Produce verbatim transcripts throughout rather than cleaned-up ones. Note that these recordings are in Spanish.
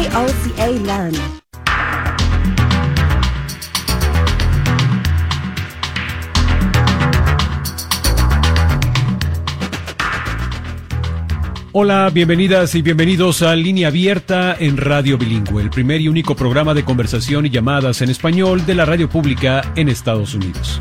O C A Learn. Hola, bienvenidas y bienvenidos a Línea Abierta en Radio Bilingüe, el primer y único programa de conversación y llamadas en español de la radio pública en Estados Unidos.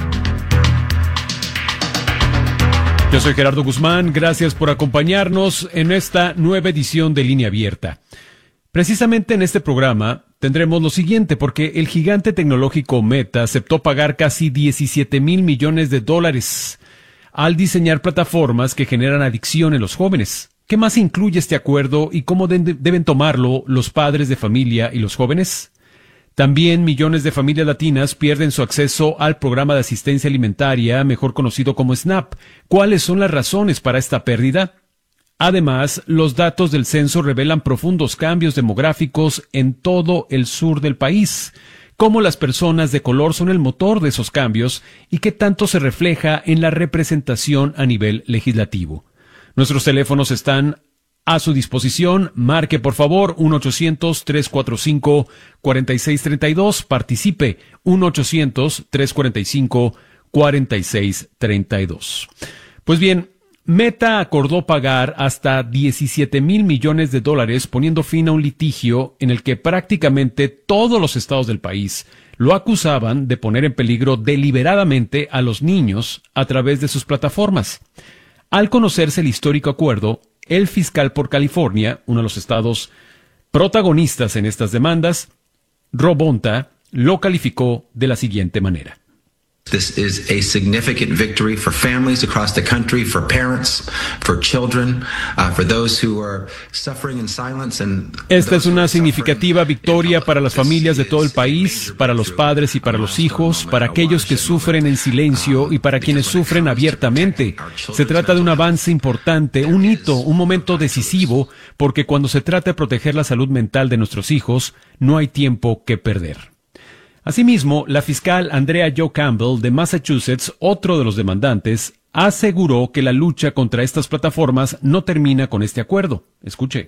Yo soy Gerardo Guzmán, gracias por acompañarnos en esta nueva edición de Línea Abierta. Precisamente en este programa tendremos lo siguiente, porque el gigante tecnológico Meta aceptó pagar casi diecisiete mil millones de dólares al diseñar plataformas que generan adicción en los jóvenes. ¿Qué más incluye este acuerdo y cómo de- deben tomarlo los padres de familia y los jóvenes? También millones de familias latinas pierden su acceso al programa de asistencia alimentaria, mejor conocido como SNAP. ¿Cuáles son las razones para esta pérdida? Además, los datos del censo revelan profundos cambios demográficos en todo el sur del país. Cómo las personas de color son el motor de esos cambios y qué tanto se refleja en la representación a nivel legislativo. Nuestros teléfonos están a su disposición. Marque, por favor, uno ochocientos, tres cuatro cinco, cuatro seis tres dos. Participe, uno ochocientos, tres cuatro cinco, cuatro seis tres dos. Pues bien, Meta acordó pagar hasta diecisiete mil millones de dólares, poniendo fin a un litigio en el que prácticamente todos los estados del país lo acusaban de poner en peligro deliberadamente a los niños a través de sus plataformas. Al conocerse el histórico acuerdo, el fiscal por California, uno de los estados protagonistas en estas demandas, Rob Bonta, lo calificó de la siguiente manera. This is a significant victory for families across the country, for parents, for children, uh, for those who are suffering in silence and Esta es una significativa victoria para las familias de todo el país, para los padres y para los hijos, para aquellos que sufren en silencio y para quienes sufren abiertamente. Se trata de un avance importante, un hito, un momento decisivo, porque cuando se trata de proteger la salud mental de nuestros hijos, no hay tiempo que perder. Asimismo, la fiscal Andrea Jo Campbell de Massachusetts, otro de los demandantes, aseguró que la lucha contra estas plataformas no termina con este acuerdo. Escuche.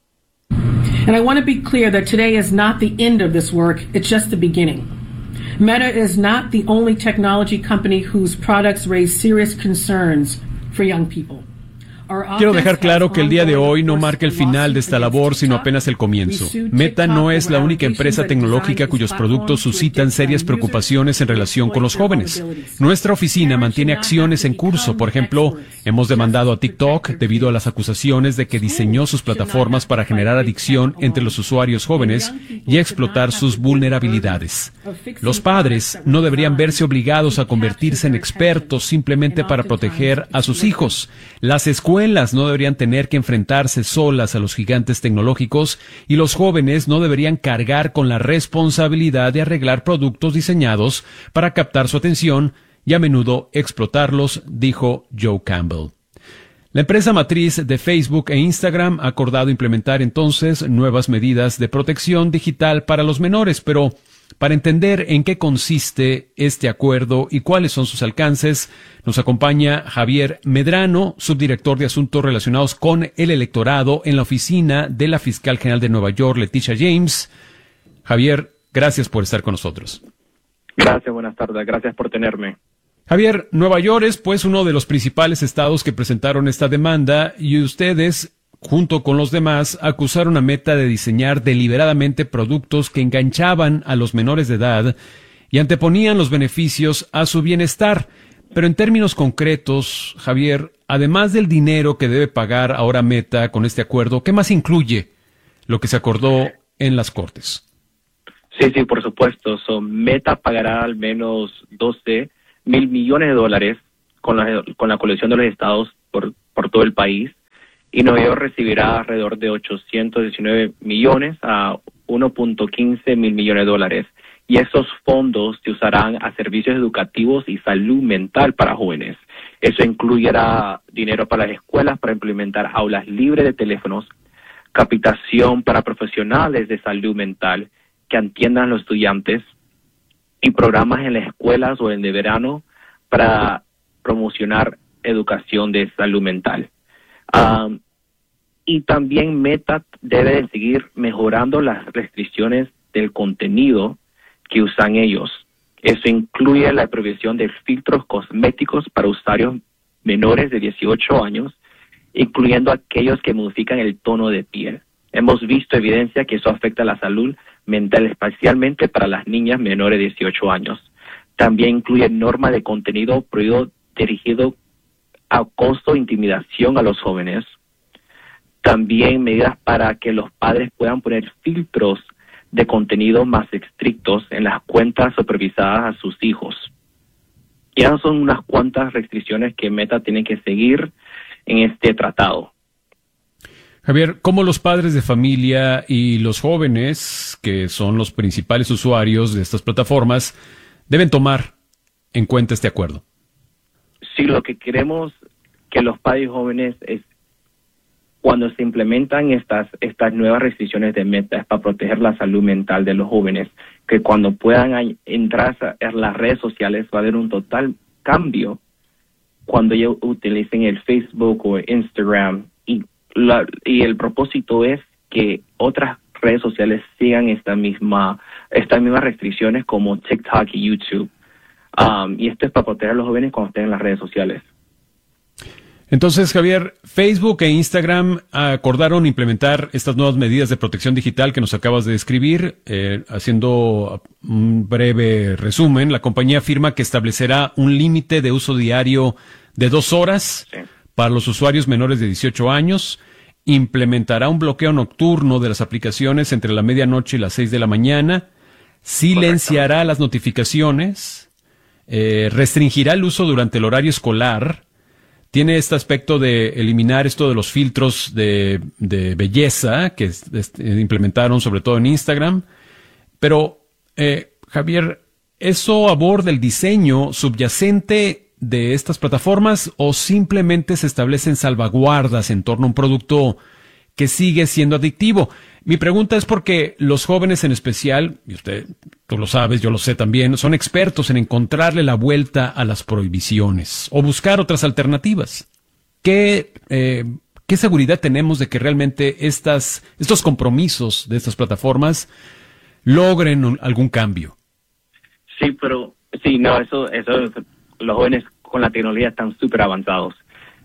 And I want to be clear that today is not the end of this work, it's just the beginning. Meta is not the only technology company whose products raise serious concerns for young people. Quiero dejar claro que el día de hoy no marca el final de esta labor, sino apenas el comienzo. Meta no es la única empresa tecnológica cuyos productos suscitan serias preocupaciones en relación con los jóvenes. Nuestra oficina mantiene acciones en curso. Por ejemplo, hemos demandado a TikTok debido a las acusaciones de que diseñó sus plataformas para generar adicción entre los usuarios jóvenes y explotar sus vulnerabilidades. Los padres no deberían verse obligados a convertirse en expertos simplemente para proteger a sus hijos. Las escuelas no deberían tener que enfrentarse solas a los gigantes tecnológicos y los jóvenes no deberían cargar con la responsabilidad de arreglar productos diseñados para captar su atención y a menudo explotarlos, dijo Jo Campbell. La empresa matriz de Facebook e Instagram ha acordado implementar entonces nuevas medidas de protección digital para los menores, pero para entender en qué consiste este acuerdo y cuáles son sus alcances, nos acompaña Javier Medrano, subdirector de Asuntos Relacionados con el Electorado en la oficina de la Fiscal General de Nueva York, Leticia James. Javier, gracias por estar con nosotros. Gracias, buenas tardes, gracias por tenerme. Javier, Nueva York es pues uno de los principales estados que presentaron esta demanda y ustedes, junto con los demás, acusaron a Meta de diseñar deliberadamente productos que enganchaban a los menores de edad y anteponían los beneficios a su bienestar. Pero en términos concretos, Javier, además del dinero que debe pagar ahora Meta con este acuerdo, ¿qué más incluye lo que se acordó en las Cortes? Sí, sí, por supuesto. So, Meta pagará al menos doce mil millones de dólares con la, con la colección de los estados por, por todo el país. Y Nueva York recibirá alrededor de ochocientos diecinueve millones a uno punto quince mil millones de dólares. Y esos fondos se usarán a servicios educativos y salud mental para jóvenes. Eso incluirá dinero para las escuelas para implementar aulas libres de teléfonos, capacitación para profesionales de salud mental que atiendan a los estudiantes y programas en las escuelas o en de verano para promocionar educación de salud mental. Um, Y también Meta debe de seguir mejorando las restricciones del contenido que usan ellos. Eso incluye la prohibición de filtros cosméticos para usuarios menores de dieciocho años, incluyendo aquellos que modifican el tono de piel. Hemos visto evidencia que eso afecta la salud mental, especialmente para las niñas menores de dieciocho años. También incluye normas de contenido prohibido dirigido a acoso e intimidación a los jóvenes. También medidas para que los padres puedan poner filtros de contenido más estrictos en las cuentas supervisadas a sus hijos. Ya son unas cuantas restricciones que Meta tiene que seguir en este tratado. Javier, ¿cómo los padres de familia y los jóvenes, que son los principales usuarios de estas plataformas, deben tomar en cuenta este acuerdo? Sí, lo que queremos que los padres jóvenes es cuando se implementan estas estas nuevas restricciones de Meta es para proteger la salud mental de los jóvenes, que cuando puedan entrar a las redes sociales va a haber un total cambio cuando ellos utilicen el Facebook o Instagram, y la, y el propósito es que otras redes sociales sigan esta misma estas mismas restricciones como TikTok y YouTube, um, y esto es para proteger a los jóvenes cuando estén en las redes sociales. Entonces, Javier, Facebook e Instagram acordaron implementar estas nuevas medidas de protección digital que nos acabas de describir. Eh, haciendo un breve resumen, la compañía afirma que establecerá un límite de uso diario de dos horas sí. para los usuarios menores de dieciocho años, implementará un bloqueo nocturno de las aplicaciones entre la medianoche y las seis de la mañana, silenciará las notificaciones, eh, restringirá el uso durante el horario escolar. Tiene este aspecto de eliminar esto de los filtros de, de belleza que es, es, implementaron sobre todo en Instagram. Pero, eh, Javier, ¿eso aborda el diseño subyacente de estas plataformas o simplemente se establecen salvaguardas en torno a un producto que sigue siendo adictivo? Mi pregunta es porque los jóvenes en especial, y usted, tú lo sabes, yo lo sé también, son expertos en encontrarle la vuelta a las prohibiciones o buscar otras alternativas. ¿Qué, eh, qué seguridad tenemos de que realmente estas, estos compromisos de estas plataformas logren un, algún cambio? Sí, pero sí, no, eso, eso, los jóvenes con la tecnología están súper avanzados.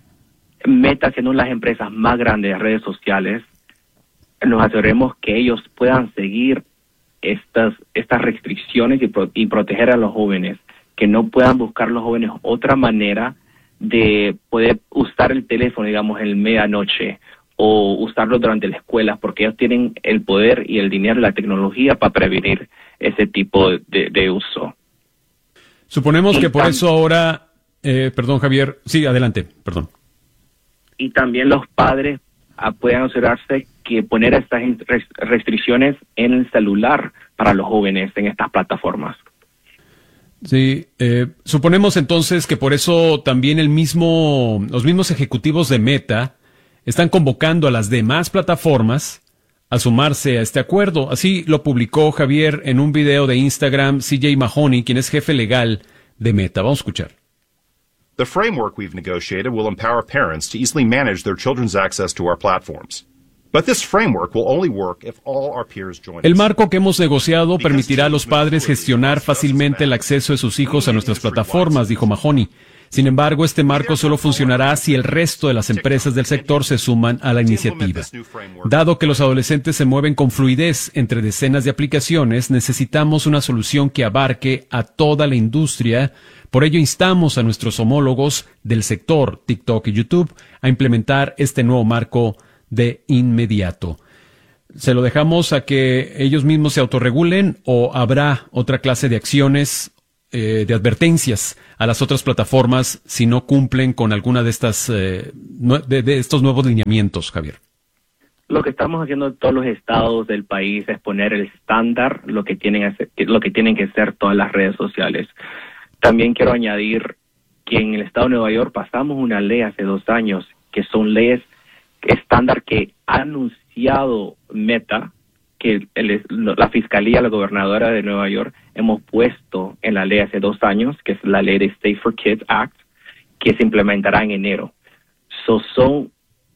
Meta, siendo las empresas más grandes de redes sociales, nos aseguremos que ellos puedan seguir estas estas restricciones y, pro, y proteger a los jóvenes, que no puedan buscar los jóvenes otra manera de poder usar el teléfono, digamos, en medianoche o usarlo durante la escuela, porque ellos tienen el poder y el dinero y la tecnología para prevenir ese tipo de, de uso. Suponemos y que por tam- eso ahora, eh, perdón Javier, sí, adelante, perdón. Y también los padres a, puedan asegurarse que poner estas restricciones en el celular para los jóvenes en estas plataformas. Sí, eh, suponemos entonces que por eso también el mismo, los mismos ejecutivos de Meta están convocando a las demás plataformas a sumarse a este acuerdo. Así lo publicó Javier en un video de Instagram C J Mahoney, quien es jefe legal de Meta. Vamos a escuchar. The framework we've negotiated will empower parents to easily manage their children's access to our platforms. But this framework will only work if all our peers join us. El marco que hemos negociado permitirá a los padres gestionar fácilmente el acceso de sus hijos a nuestras plataformas, dijo Mahoney. Sin embargo, este marco solo funcionará si el resto de las empresas del sector se suman a la iniciativa. Dado que los adolescentes se mueven con fluidez entre decenas de aplicaciones, necesitamos una solución que abarque a toda la industria. Por ello, instamos a nuestros homólogos del sector, TikTok y YouTube, a implementar este nuevo marco de inmediato. ¿Se lo dejamos a que ellos mismos se autorregulen o habrá otra clase de acciones, eh, de advertencias a las otras plataformas si no cumplen con alguna de estas eh, de, de estos nuevos lineamientos, Javier? Lo que estamos haciendo en todos los estados del país es poner el estándar, lo que tienen lo que tienen que ser todas las redes sociales. También quiero añadir que en el estado de Nueva York pasamos una ley hace dos años, que son leyes estándar que ha anunciado Meta, que el, la Fiscalía, la Gobernadora de Nueva York, hemos puesto en la ley hace dos años, que es la ley de Safer Kids Act, que se implementará en enero. So, son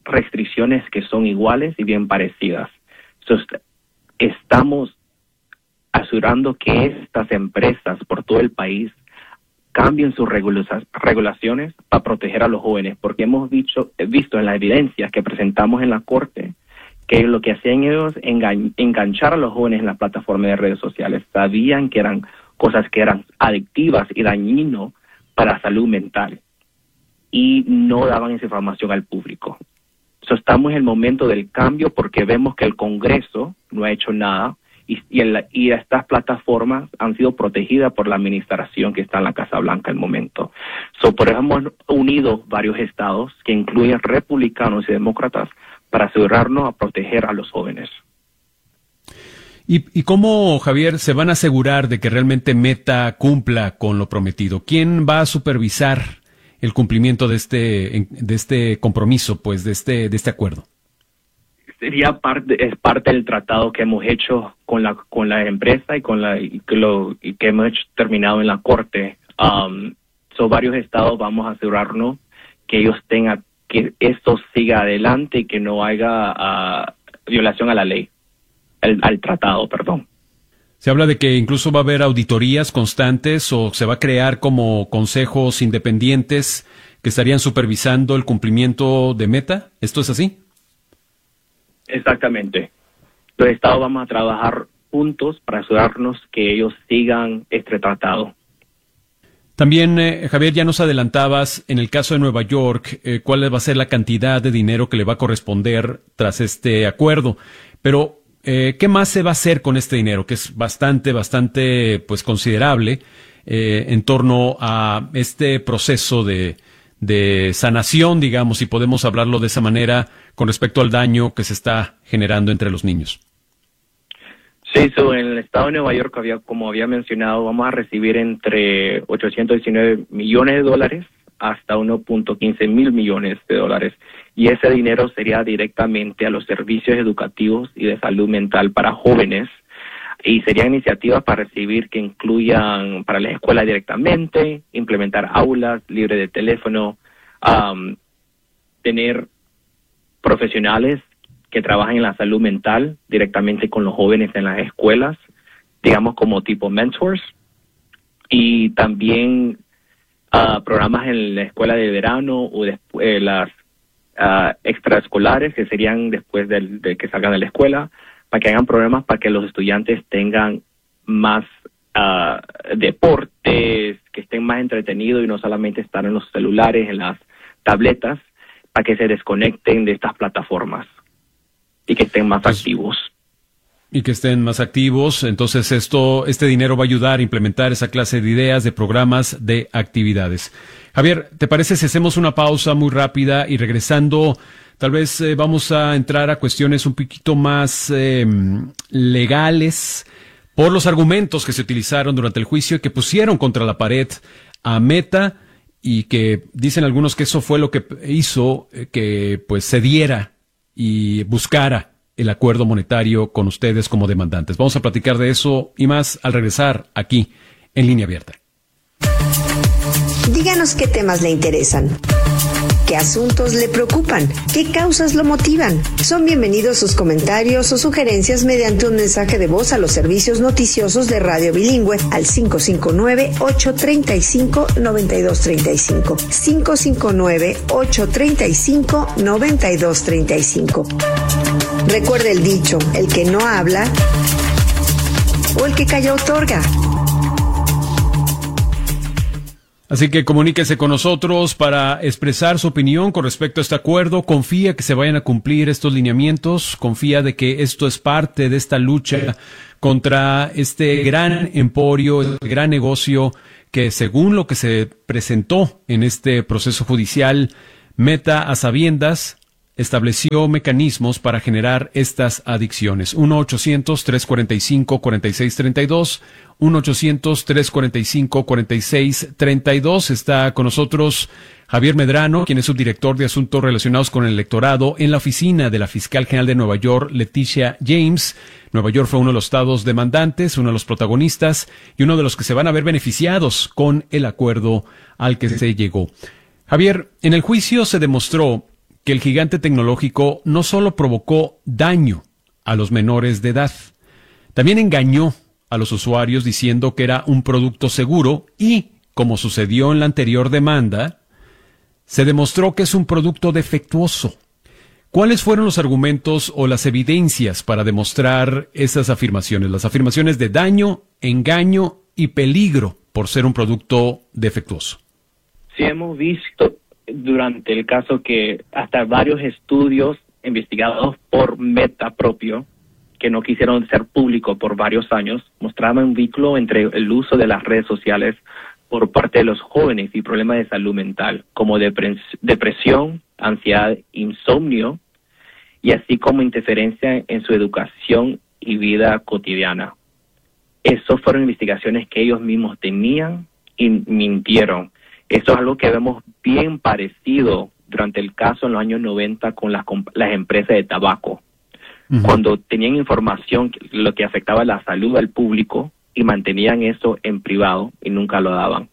restricciones que son iguales y bien parecidas. Entonces, estamos asegurando que estas empresas por todo el país cambien sus regula- regulaciones para proteger a los jóvenes, porque hemos dicho, visto en la evidencia que presentamos en la corte que lo que hacían ellos engan- enganchar a los jóvenes en las plataformas de redes sociales. Sabían que eran cosas que eran adictivas y dañinas para la salud mental y no daban esa información al público. So, estamos en el momento del cambio porque vemos que el Congreso no ha hecho nada y, y, el, y estas plataformas han sido protegidas por la administración que está en la Casa Blanca en el momento. So, por eso hemos unido varios estados que incluyen republicanos y demócratas para asegurarnos a proteger a los jóvenes. ¿Y, ¿Y cómo, Javier, se van a asegurar de que realmente Meta cumpla con lo prometido? ¿Quién va a supervisar el cumplimiento de este de este compromiso, pues, de este de este acuerdo? Sería parte es parte del tratado que hemos hecho con la con la empresa y con la y que lo y que hemos hecho, terminado en la corte. Um, so varios estados vamos a asegurarnos que ellos tengan que esto siga adelante y que no haya uh, violación a la ley, al, al tratado, perdón. Se habla de que incluso va a haber auditorías constantes o se va a crear como consejos independientes que estarían supervisando el cumplimiento de Meta. ¿Esto es así? Exactamente. Los estados vamos a trabajar juntos para asegurarnos que ellos sigan este tratado. También, eh, Javier, ya nos adelantabas, en el caso de Nueva York, eh, cuál va a ser la cantidad de dinero que le va a corresponder tras este acuerdo. Pero, eh, ¿qué más se va a hacer con este dinero? Que es bastante, bastante, pues, considerable eh, en torno a este proceso de, de sanación, digamos, si podemos hablarlo de esa manera, con respecto al daño que se está generando entre los niños. Sí, so, en el estado de Nueva York, había, como había mencionado, vamos a recibir entre ochocientos diecinueve millones de dólares hasta uno punto quince mil millones de dólares. Y ese dinero sería directamente a los servicios educativos y de salud mental para jóvenes. Y serían iniciativas para recibir que incluyan para las escuelas directamente, implementar aulas libres de teléfono, um, tener profesionales que trabajan en la salud mental directamente con los jóvenes en las escuelas, digamos como tipo mentors, y también uh, programas en la escuela de verano o después eh, las uh, extraescolares que serían después del, de que salgan de la escuela, para que hagan programas para que los estudiantes tengan más uh, deportes, que estén más entretenidos y no solamente estar en los celulares, en las tabletas, para que se desconecten de estas plataformas y que estén más pues, activos. Y que estén más activos. Entonces esto, este dinero va a ayudar a implementar esa clase de ideas, de programas, de actividades. Javier, ¿te parece si hacemos una pausa muy rápida y regresando, tal vez eh, vamos a entrar a cuestiones un poquito más eh, legales por los argumentos que se utilizaron durante el juicio y que pusieron contra la pared a Meta y que dicen algunos que eso fue lo que hizo eh, que pues cediera y buscara el acuerdo monetario con ustedes como demandantes. Vamos a platicar de eso y más al regresar aquí en Línea Abierta. Díganos qué temas le interesan, qué asuntos le preocupan, qué causas lo motivan. Son bienvenidos sus comentarios o sugerencias mediante un mensaje de voz a los servicios noticiosos de Radio Bilingüe al cinco cinco nueve, ocho tres cinco, nueve dos tres cinco. cinco cinco nueve, ocho tres cinco, nueve dos tres cinco. Recuerde el dicho, el que no habla o el que calla otorga. Así que comuníquese con nosotros para expresar su opinión con respecto a este acuerdo. Confía que se vayan a cumplir estos lineamientos. Confía de que esto es parte de esta lucha contra este gran emporio, el gran negocio que, según lo que se presentó en este proceso judicial, Meta a sabiendas estableció mecanismos para generar estas adicciones. uno ochocientos, tres cuarenta y cinco, cuarenta y seis treinta y dos, uno ochocientos, tres cuarenta y cinco, cuarenta y seis treinta y dos. Está con nosotros Javier Medrano, quien es subdirector de Asuntos Relacionados con el Electorado en la oficina de la Fiscal General de Nueva York, Leticia James. Nueva York fue uno de los estados demandantes, uno de los protagonistas y uno de los que se van a ver beneficiados con el acuerdo al que se llegó. Javier, en el juicio se demostró que el gigante tecnológico no solo provocó daño a los menores de edad, también engañó a los usuarios diciendo que era un producto seguro y, como sucedió en la anterior demanda, se demostró que es un producto defectuoso. ¿Cuáles fueron los argumentos o las evidencias para demostrar esas afirmaciones? Las afirmaciones de daño, engaño y peligro por ser un producto defectuoso. Sí, hemos visto durante el caso que hasta varios estudios investigados por Meta propio, que no quisieron ser públicos por varios años, mostraban un vínculo entre el uso de las redes sociales por parte de los jóvenes y problemas de salud mental, como depres- depresión, ansiedad, insomnio, y así como interferencia en su educación y vida cotidiana. Esas fueron investigaciones que ellos mismos tenían y mintieron. Eso es algo que vemos bien parecido durante el caso en los años noventa con las, las empresas de tabaco, uh-huh. cuando tenían información que, lo que afectaba la salud al público y mantenían eso en privado y nunca lo daban.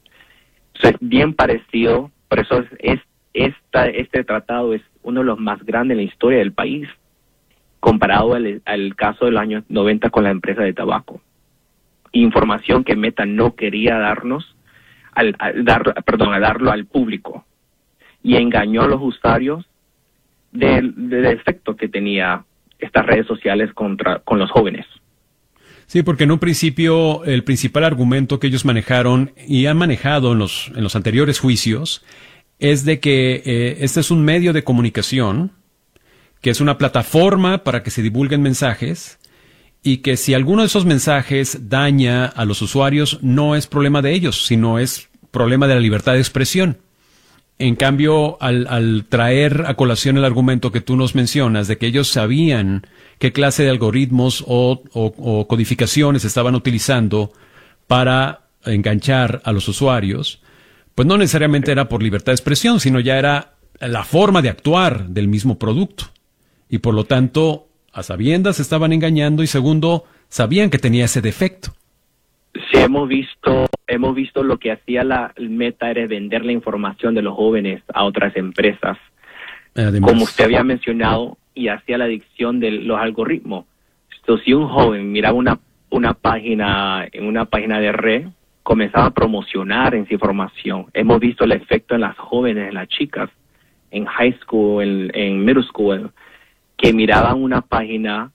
Eso es bien parecido, por eso es, es esta, este tratado es uno de los más grandes en la historia del país, comparado al, al caso de los años noventa con la empresa de tabaco. Información que Meta no quería darnos, al, al dar, perdón, a darlo al público, y engañó a los usuarios del, del efecto que tenía estas redes sociales contra con los jóvenes. Sí, porque en un principio el principal argumento que ellos manejaron y han manejado en los, en los anteriores juicios es de que eh, este es un medio de comunicación, que es una plataforma para que se divulguen mensajes, y que si alguno de esos mensajes daña a los usuarios, no es problema de ellos, sino es problema de la libertad de expresión. En cambio, al, al traer a colación el argumento que tú nos mencionas, de que ellos sabían qué clase de algoritmos o, o, o codificaciones estaban utilizando para enganchar a los usuarios, pues no necesariamente era por libertad de expresión, sino ya era la forma de actuar del mismo producto. Y por lo tanto, a sabiendas estaban engañando, y segundo, sabían que tenía ese defecto. Sí, hemos visto, hemos visto lo que hacía la Meta era vender la información de los jóvenes a otras empresas. Además, como usted había mencionado, y hacía la adicción de los algoritmos. Entonces, si un joven miraba una, una página, en una página de red, comenzaba a promocionar esa información. Hemos visto el efecto en las jóvenes, en las chicas, en high school, en, en middle school, que miraban una página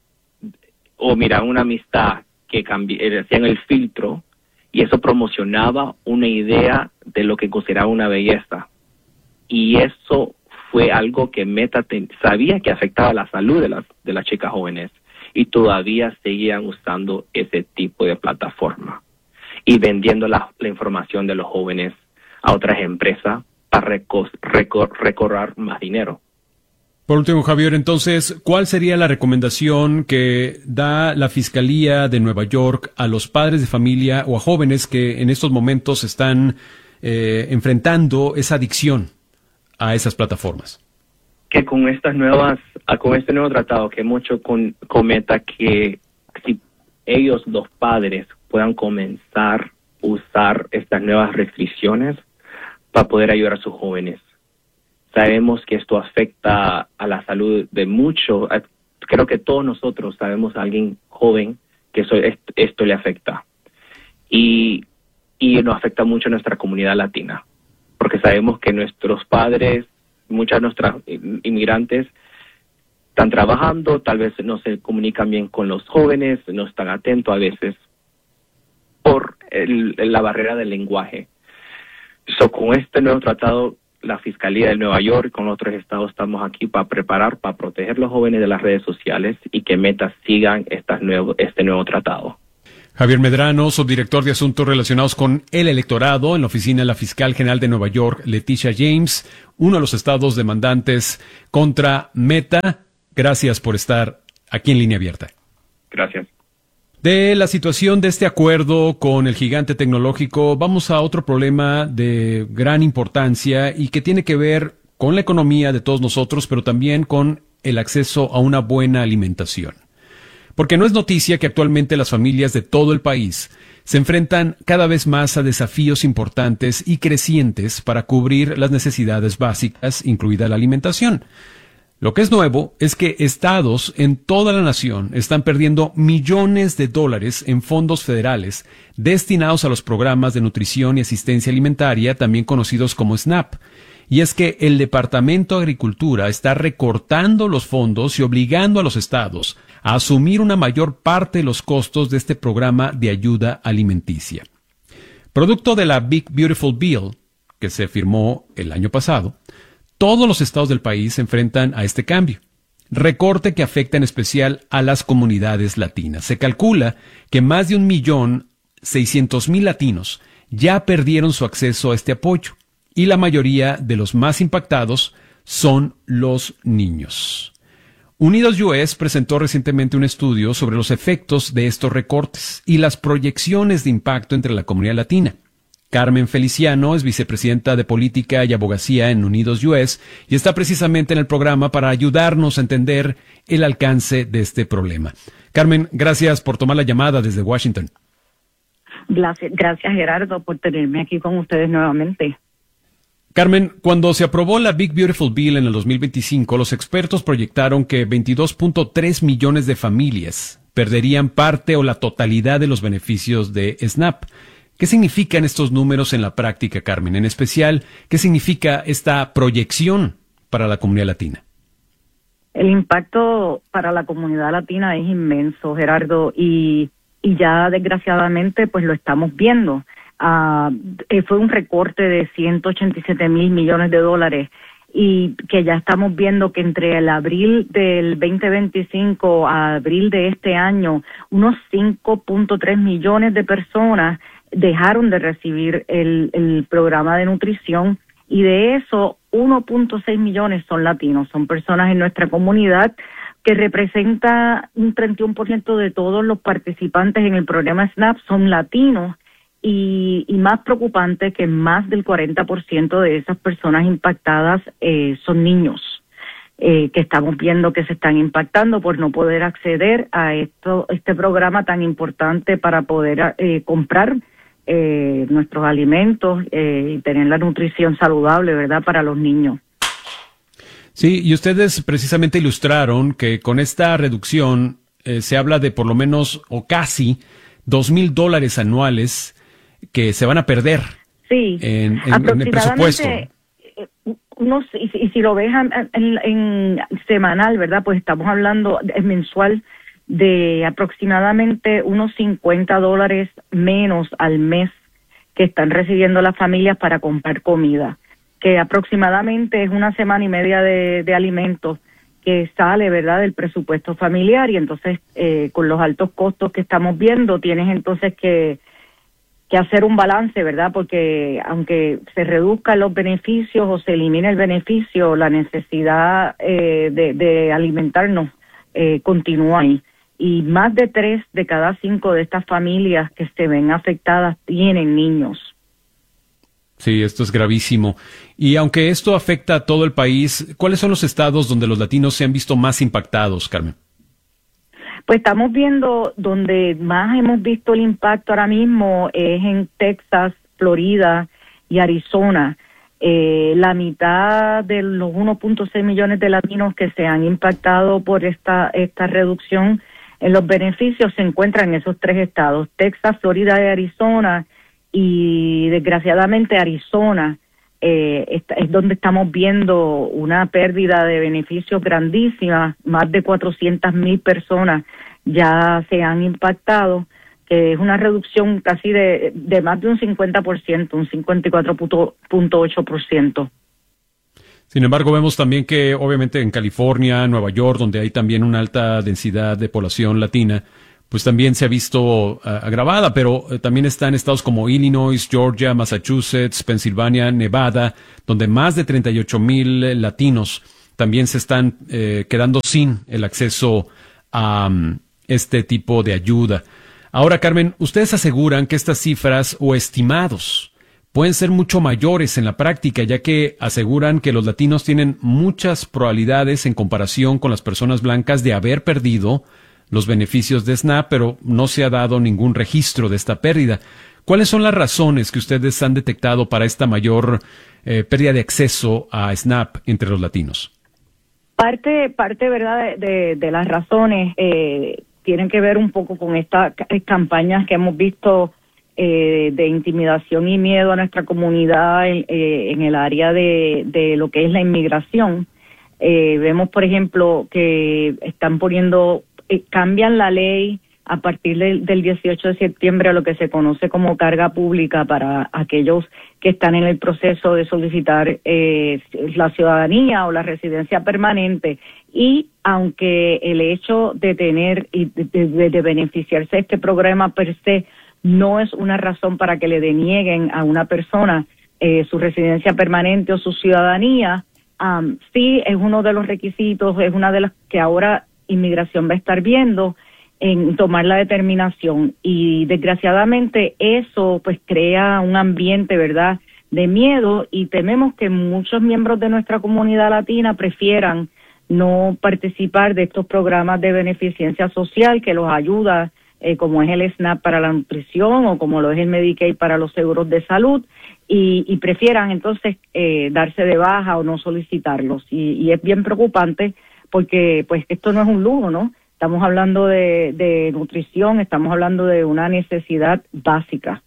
o miraban una amistad que cambi- hacían el filtro, y eso promocionaba una idea de lo que consideraba una belleza. Y eso fue algo que Meta te- sabía que afectaba la salud de las, de las chicas jóvenes, y todavía seguían usando ese tipo de plataforma y vendiendo la, la información de los jóvenes a otras empresas para reco- reco- recorrer más dinero. Por último, Javier, entonces, ¿cuál sería la recomendación que da la Fiscalía de Nueva York a los padres de familia o a jóvenes que en estos momentos están eh, enfrentando esa adicción a esas plataformas? Que con estas nuevas, con este nuevo tratado que hemos hecho con, con Meta, que si ellos, los padres, puedan comenzar a usar estas nuevas restricciones para poder ayudar a sus jóvenes. Sabemos que esto afecta a la salud de muchos. Creo que todos nosotros sabemos a alguien joven que eso, esto le afecta. Y, y nos afecta mucho a nuestra comunidad latina. Porque sabemos que nuestros padres, muchas de nuestras inmigrantes, están trabajando, tal vez no se comunican bien con los jóvenes, no están atentos a veces por el, la barrera del lenguaje. So, con este nuevo tratado, la Fiscalía de Nueva York y con otros estados estamos aquí para preparar, para proteger a los jóvenes de las redes sociales y que Meta sigan estas nuevo, este nuevo tratado. Javier Medrano, subdirector de Asuntos Relacionados con el Electorado en la oficina de la Fiscal General de Nueva York, Leticia James, uno de los estados demandantes contra Meta. Gracias por estar aquí en Línea Abierta. Gracias. De la situación de este acuerdo con el gigante tecnológico, vamos a otro problema de gran importancia y que tiene que ver con la economía de todos nosotros, pero también con el acceso a una buena alimentación. Porque no es noticia que actualmente las familias de todo el país se enfrentan cada vez más a desafíos importantes y crecientes para cubrir las necesidades básicas, incluida la alimentación. Lo que es nuevo es que estados en toda la nación están perdiendo millones de dólares en fondos federales destinados a los programas de nutrición y asistencia alimentaria, también conocidos como SNAP. Y es que el Departamento de Agricultura está recortando los fondos y obligando a los estados a asumir una mayor parte de los costos de este programa de ayuda alimenticia. Producto de la Big Beautiful Bill, que se firmó el año pasado, todos los estados del país se enfrentan a este cambio, recorte que afecta en especial a las comunidades latinas. Se calcula que más de un millón seiscientos mil latinos ya perdieron su acceso a este apoyo, y la mayoría de los más impactados son los niños. Unidos U S presentó recientemente un estudio sobre los efectos de estos recortes y las proyecciones de impacto entre la comunidad latina. Carmen Feliciano es vicepresidenta de Política y Abogacía en Unidos U S y está precisamente en el programa para ayudarnos a entender el alcance de este problema. Carmen, gracias por tomar la llamada desde Washington. Gracias, gracias Gerardo, por tenerme aquí con ustedes nuevamente. Carmen, cuando se aprobó la Big Beautiful Bill en el dos mil veinticinco, los expertos proyectaron que veintidós punto tres millones de familias perderían parte o la totalidad de los beneficios de SNAP. ¿Qué significan estos números en la práctica, Carmen? En especial, ¿qué significa esta proyección para la comunidad latina? El impacto para la comunidad latina es inmenso, Gerardo, y, y ya desgraciadamente pues lo estamos viendo. Uh, fue un recorte de ciento ochenta y siete mil millones de dólares y que ya estamos viendo que entre el abril del veinte veinticinco a abril de este año, unos cinco punto tres millones de personas dejaron de recibir el, el programa de nutrición y de eso uno punto seis millones son latinos, son personas en nuestra comunidad que representa un treinta y uno por ciento de todos los participantes en el programa SNAP son latinos. Y, y más preocupante que más del cuarenta por ciento de esas personas impactadas eh, son niños, eh, que estamos viendo que se están impactando por no poder acceder a esto, este programa tan importante para poder eh, comprar eh, nuestros alimentos eh, y tener la nutrición saludable, ¿verdad?, para los niños. Sí, y ustedes precisamente ilustraron que con esta reducción eh, se habla de por lo menos o casi dos mil dólares anuales que se van a perder sí, en, en, en el presupuesto. Unos, y, y si lo ves en, en, en semanal, ¿verdad? Pues estamos hablando, es mensual, de aproximadamente unos cincuenta dólares menos al mes que están recibiendo las familias para comprar comida, que aproximadamente es una semana y media de, de alimentos que sale, ¿verdad?, del presupuesto familiar y entonces eh, con los altos costos que estamos viendo, tienes entonces que que hacer un balance, ¿verdad? Porque aunque se reduzcan los beneficios o se elimine el beneficio, la necesidad eh, de, de alimentarnos eh, continúa ahí. Y más de tres de cada cinco de estas familias que se ven afectadas tienen niños. Sí, esto es gravísimo. Y aunque esto afecta a todo el país, ¿cuáles son los estados donde los latinos se han visto más impactados, Carmen? Pues estamos viendo donde más hemos visto el impacto ahora mismo es en Texas, Florida y Arizona. Eh, la mitad de los uno punto seis millones de latinos que se han impactado por esta esta reducción en los beneficios se encuentran en esos tres estados, Texas, Florida y Arizona, y desgraciadamente Arizona eh, esta, es donde estamos viendo una pérdida de beneficios grandísima, más de cuatrocientas mil personas ya se han impactado, que es una reducción casi de, de más de un cincuenta por ciento, un cincuenta y cuatro punto ocho por ciento. Sin embargo, vemos también que obviamente en California, Nueva York, donde hay también una alta densidad de población latina, pues también se ha visto uh, agravada, pero uh, también están estados como Illinois, Georgia, Massachusetts, Pensilvania, Nevada, donde más de treinta y ocho mil latinos también se están eh, quedando sin el acceso a um, este tipo de ayuda. Ahora, Carmen, ustedes aseguran que estas cifras o estimados pueden ser mucho mayores en la práctica, ya que aseguran que los latinos tienen muchas probabilidades en comparación con las personas blancas de haber perdido los beneficios de SNAP, pero no se ha dado ningún registro de esta pérdida. ¿Cuáles son las razones que ustedes han detectado para esta mayor eh, pérdida de acceso a SNAP entre los latinos? Parte, parte, verdad, de, de, de las razones eh, tienen que ver un poco con estas campañas que hemos visto eh, de intimidación y miedo a nuestra comunidad en, eh, en el área de, de lo que es la inmigración. Eh, vemos, por ejemplo, que están poniendo, eh, cambian la ley a partir del, del dieciocho de septiembre a lo que se conoce como carga pública para aquellos que están en el proceso de solicitar eh, la ciudadanía o la residencia permanente. Y aunque el hecho de tener y de, de, de beneficiarse de este programa per se no es una razón para que le denieguen a una persona eh, su residencia permanente o su ciudadanía, um, sí es uno de los requisitos, es una de las que ahora Inmigración va a estar viendo en tomar la determinación, y desgraciadamente eso pues crea un ambiente, ¿verdad?, de miedo, y tememos que muchos miembros de nuestra comunidad latina prefieran no participar de estos programas de beneficencia social que los ayuda, eh, como es el SNAP para la nutrición o como lo es el Medicaid para los seguros de salud, y, y prefieran entonces eh, darse de baja o no solicitarlos, y, y es bien preocupante porque pues esto no es un lujo, ¿no? Estamos hablando de, de nutrición, estamos hablando de una necesidad básica.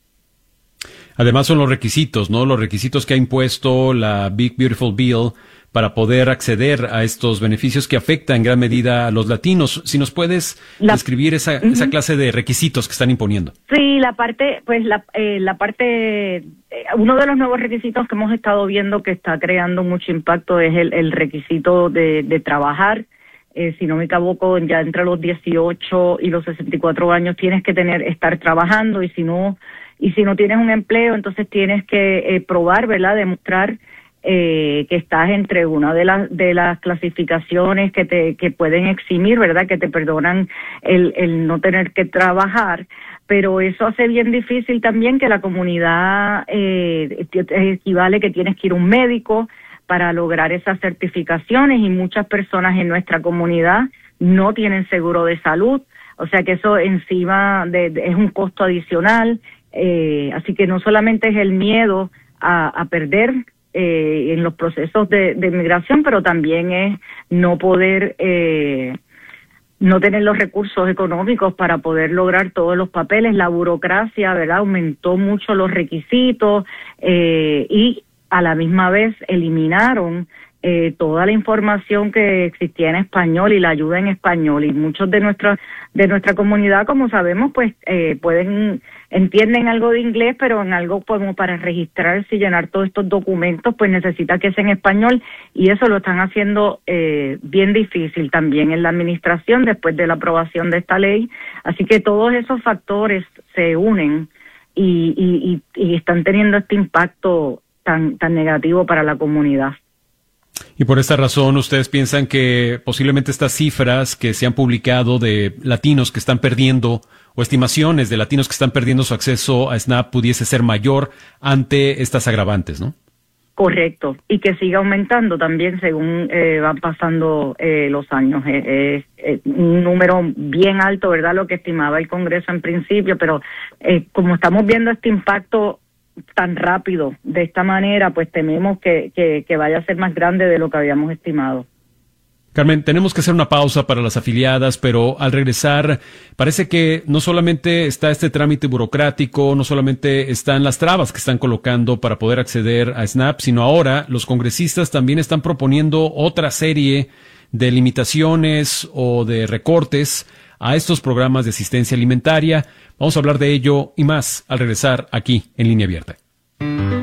Además son los requisitos, ¿no? Los requisitos que ha impuesto la Big Beautiful Bill para poder acceder a estos beneficios que afectan en gran medida a los latinos. Si nos puedes la, describir esa, uh-huh. esa clase de requisitos que están imponiendo. Sí, la parte, pues la, eh, la parte, eh, uno de los nuevos requisitos que hemos estado viendo que está creando mucho impacto es el, el requisito de, de trabajar. Eh, si no me equivoco, ya entre los dieciocho y los sesenta y cuatro años tienes que tener estar trabajando, y si no y si no tienes un empleo, entonces tienes que eh, probar, ¿verdad?, demostrar eh, que estás entre una de las de las clasificaciones que te que pueden eximir, ¿verdad?, que te perdonan el el no tener que trabajar. Pero eso hace bien difícil también que la comunidad eh, equivale que tienes que ir a un médico para lograr esas certificaciones, y muchas personas en nuestra comunidad no tienen seguro de salud, o sea que eso encima de, de, es un costo adicional, eh, así que no solamente es el miedo a, a perder eh, en los procesos de, de inmigración, pero también es no poder, eh, no tener los recursos económicos para poder lograr todos los papeles. La burocracia, ¿verdad?, aumentó mucho los requisitos eh, y a la misma vez eliminaron eh, toda la información que existía en español y la ayuda en español, y muchos de nuestra de nuestra comunidad, como sabemos, pues eh, pueden entienden algo de inglés, pero en algo como para registrarse y llenar todos estos documentos, pues necesita que sea en español, y eso lo están haciendo eh, bien difícil también en la administración después de la aprobación de esta ley. Así que todos esos factores se unen y, y, y, y están teniendo este impacto tan tan negativo para la comunidad. Y por esta razón, ¿ustedes piensan que posiblemente estas cifras que se han publicado de latinos que están perdiendo, o estimaciones de latinos que están perdiendo su acceso a SNAP, pudiese ser mayor ante estas agravantes, ¿no? Correcto, y que siga aumentando también según eh, van pasando eh, los años. Es eh, eh, un número bien alto, ¿verdad?, lo que estimaba el Congreso en principio, pero eh, como estamos viendo este impacto tan rápido de esta manera, pues tememos que, que, que vaya a ser más grande de lo que habíamos estimado. Carmen, tenemos que hacer una pausa para las afiliadas, pero al regresar parece que no solamente está este trámite burocrático, no solamente están las trabas que están colocando para poder acceder a SNAP, sino ahora los congresistas también están proponiendo otra serie de limitaciones o de recortes a estos programas de asistencia alimentaria. Vamos a hablar de ello y más al regresar aquí en Línea Abierta.